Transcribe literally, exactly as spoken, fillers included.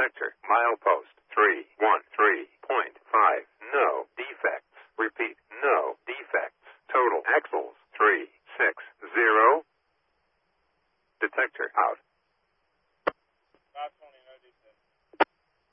Detector. Milepost three one three point five. No defects. Repeat. No defects. Total axles three six zero. Detector out.